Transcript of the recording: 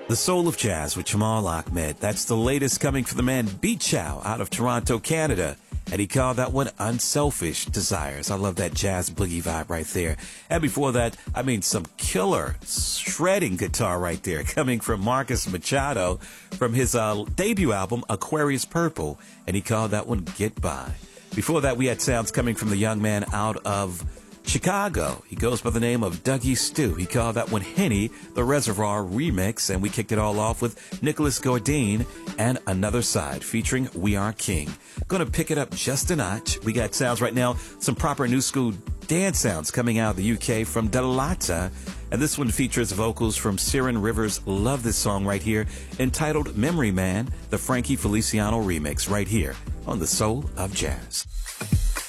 The Soul of Jazz with Jamal Ahmed. That's the latest coming from the man Beat Chow out of Toronto, Canada. And he called that one Unselfish Desires. I love that jazz boogie vibe right there. And before that, some killer shredding guitar right there coming from Marcus Machado from his debut album, Aquarius Purple. And he called that one Get By. Before that, we had sounds coming from the young man out of Chicago. He goes by the name of Dougie Stew. He called that one Henny, the Reservoir remix, and we kicked it all off with Nicholas Gourdin and Another Side featuring We Are King. Gonna pick it up just a notch. We got sounds right now, some proper new school dance sounds coming out of the UK from Delata, and this one features vocals from Siren Rivers. Love this song right here, entitled Memory Man, the Frankie Feliciano remix right here on The Soul of Jazz.